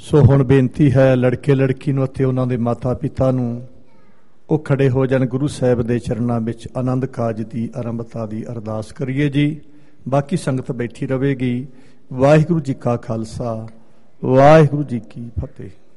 ਸੋ ਹੁਣ ਬੇਨਤੀ ਹੈ ਲੜਕੇ ਲੜਕੀ ਨੂੰ ਅਤੇ ਉਹਨਾਂ ਦੇ ਮਾਤਾ ਪਿਤਾ ਨੂੰ ਉਹ ਖੜੇ ਹੋ ਜਾਣ, ਗੁਰੂ ਸਾਹਿਬ ਦੇ ਚਰਨਾਂ ਵਿੱਚ ਆਨੰਦ ਕਾਜ ਦੀ ਆਰੰਭਤਾ ਦੀ ਅਰਦਾਸ ਕਰੀਏ ਜੀ। ਬਾਕੀ ਸੰਗਤ ਬੈਠੀ ਰਹੇਗੀ। ਵਾਹਿਗੁਰੂ ਜੀ ਕਾ ਖਾਲਸਾ, ਵਾਹਿਗੁਰੂ ਜੀ ਕੀ ਫਤਿਹ।